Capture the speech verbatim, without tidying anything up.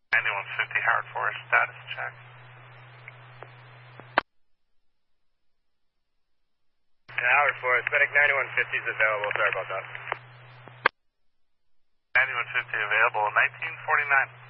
ninety-one fifty Howard Forest, status check. Howard Forest, Medic ninety-one fifty is available. Sorry about that. ninety-one fifty available, nineteen forty-nine.